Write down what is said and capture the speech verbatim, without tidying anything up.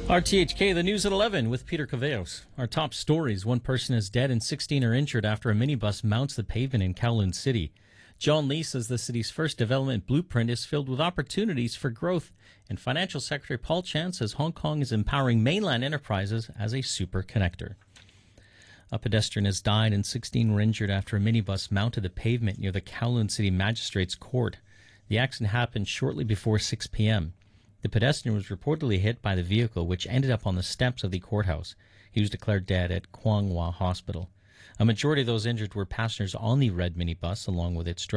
R T H K, the news at eleven with Peter Caveos. Our top stories: one person is dead and sixteen are injured after a minibus mounts the pavement in Kowloon City. John Lee says the city's first development blueprint is filled with opportunities for growth. And Financial Secretary Paul Chan says Hong Kong is empowering mainland enterprises as a super connector. A pedestrian has died and sixteen were injured after a minibus mounted the pavement near the Kowloon City Magistrates Court. The accident happened shortly before six p.m. The pedestrian was reportedly hit by the vehicle, which ended up on the steps of the courthouse. He was declared dead at Kwang Wah Hospital. A majority of those injured were passengers on the red minibus, along with its driver.